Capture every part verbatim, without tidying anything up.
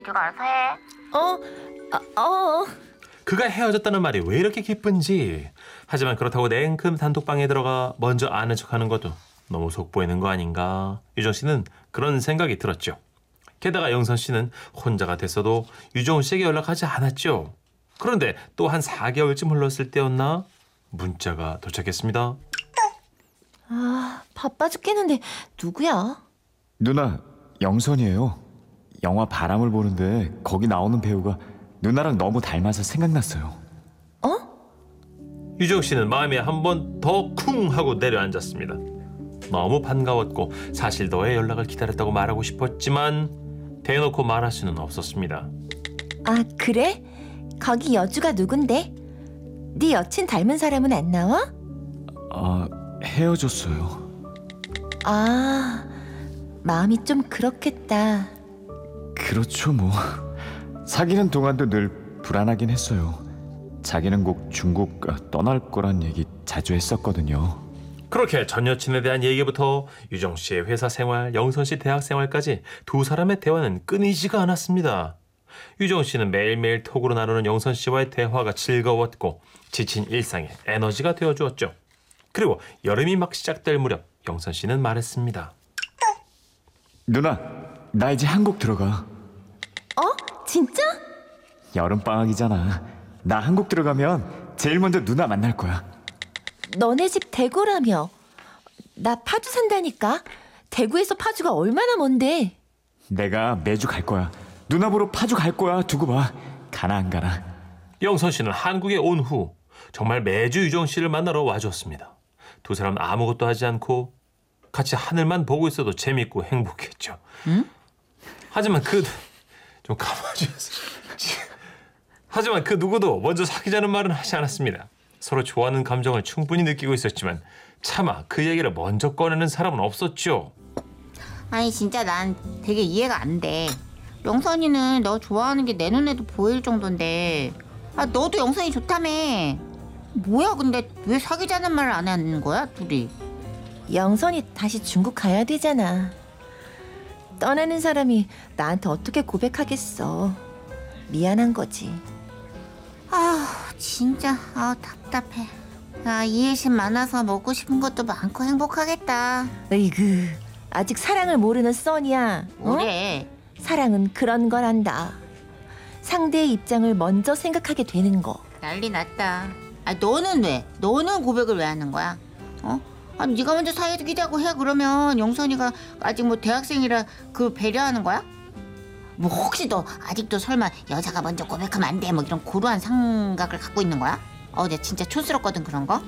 네가 알아서 해. 어? 아, 어? 그가 헤어졌다는 말이 왜 이렇게 기쁜지. 하지만 그렇다고 냉큼 단톡방에 들어가 먼저 아는 척하는 것도 너무 속보이는 거 아닌가. 유정 씨는 그런 생각이 들었죠. 게다가 영선 씨는 혼자가 됐어도 유정훈 씨에게 연락하지 않았죠. 그런데 또 한 사 개월쯤 흘렀을 때였나 문자가 도착했습니다. 아, 바빠 죽겠는데 누구야? 누나, 영선이에요. 영화 바람을 보는데 거기 나오는 배우가 누나랑 너무 닮아서 생각났어요. 어? 유정 씨는 마음에 한 번 더 쿵 하고 내려앉았습니다. 너무 반가웠고 사실 너의 연락을 기다렸다고 말하고 싶었지만 대놓고 말할 수는 없었습니다. 아, 그래? 거기 여주가 누군데? 네 여친 닮은 사람은 안 나와? 아, 헤어졌어요. 아, 마음이 좀 그렇겠다. 그렇죠 뭐. 사귀는 동안도 늘 불안하긴 했어요. 자기는 꼭 중국 떠날 거란 얘기 자주 했었거든요. 그렇게 전 여친에 대한 얘기부터 유정 씨의 회사 생활, 영선 씨 대학 생활까지 두 사람의 대화는 끊이지가 않았습니다. 유정 씨는 매일매일 톡으로 나누는 영선 씨와의 대화가 즐거웠고 지친 일상에 에너지가 되어주었죠. 그리고 여름이 막 시작될 무렵 영선 씨는 말했습니다. 누나, 나 이제 한국 들어가. 어? 진짜? 여름방학이잖아. 나 한국 들어가면 제일 먼저 누나 만날 거야. 너네 집 대구라며. 나 파주 산다니까. 대구에서 파주가 얼마나 먼데. 내가 매주 갈 거야. 누나 보러 파주 갈 거야. 두고 봐. 가나 안 가나. 영선 씨는 한국에 온 후 정말 매주 유정 씨를 만나러 와줬습니다. 두 사람은 아무것도 하지 않고 같이 하늘만 보고 있어도 재밌고 행복했죠. 응? 하지만 그 좀 가만히 있어. 하지만 그 누구도 먼저 사귀자는 말은 하지 않았습니다. 서로 좋아하는 감정을 충분히 느끼고 있었지만 차마 그 얘기를 먼저 꺼내는 사람은 없었죠. 아니 진짜 난 되게 이해가 안 돼. 영선이는 너 좋아하는 게 내 눈에도 보일 정도인데 아 너도 영선이 좋다며. 뭐야 근데 왜 사귀자는 말을 안 하는 거야 둘이? 영선이 다시 중국 가야 되잖아. 떠나는 사람이 나한테 어떻게 고백하겠어. 미안한 거지. 아 진짜 아 답답해. 아 이해심 많아서 먹고 싶은 것도 많고 행복하겠다. 으이그, 아직 사랑을 모르는 써니야. 어? 뭐래? 사랑은 그런 거란다. 상대의 입장을 먼저 생각하게 되는 거. 난리 났다. 아 너는 왜? 너는 고백을 왜 하는 거야? 어? 아 네가 먼저 사귀자고 해. 그러면 영선이가 아직 뭐 대학생이라 그 배려하는 거야? 뭐 혹시 너 아직도 설마 여자가 먼저 고백하면 안 돼 뭐 이런 고루한 생각을 갖고 있는 거야? 어, 내가 진짜 촌스럽거든 그런 거.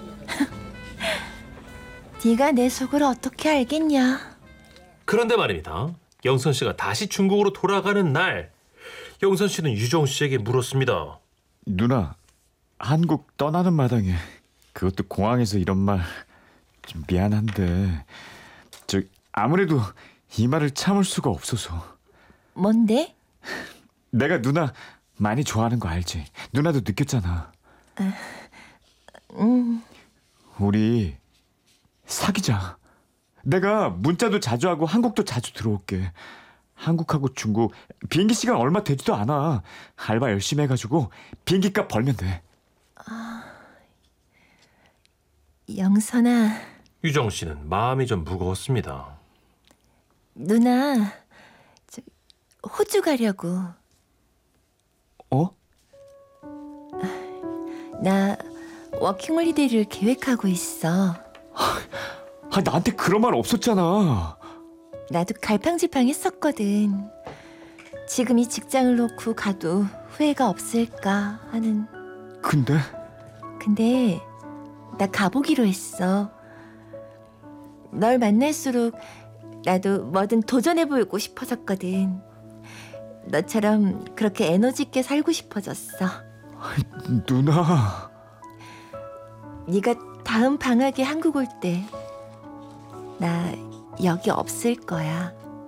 네가 내 속을 어떻게 알겠냐. 그런데 말입니다. 영선 씨가 다시 중국으로 돌아가는 날 영선 씨는 유정 씨에게 물었습니다. 누나, 한국 떠나는 마당에 그것도 공항에서 이런 말 좀 미안한데 저 아무래도 이 말을 참을 수가 없어서. 뭔데? 내가 누나 많이 좋아하는 거 알지? 누나도 느꼈잖아. 음, 우리 사귀자. 내가 문자도 자주 하고 한국도 자주 들어올게. 한국하고 중국 비행기 시간 얼마 되지도 않아. 알바 열심히 해가지고 비행기값 벌면 돼. 영선아, 유정 씨는 마음이 좀 무거웠습니다. 누나 저, 호주 가려고. 어? 나 워킹홀리데이를 계획하고 있어. 아, 나한테 그런 말 없었잖아. 나도 갈팡질팡했었거든. 지금 이 직장을 놓고 가도 후회가 없을까 하는. 근데? 근데 나 가보기로 했어. 널 만날수록 나도 뭐든 도전해보고 싶어졌거든. 너처럼 그렇게 에너지 있게 살고 싶어졌어. 누나. 네가 다음 방학에 한국 올 때 나 여기 없을 거야.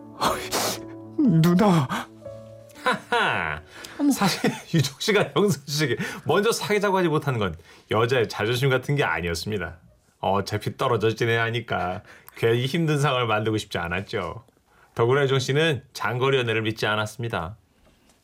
누나. 하하. 사실 유정 씨가 영선 씨에게 먼저 사귀자고 하지 못한 건 여자의 자존심 같은 게 아니었습니다. 어차피 떨어져 지내야 하니까 괜히 힘든 상황을 만들고 싶지 않았죠. 더구나 유정 씨는 장거리 연애를 믿지 않았습니다.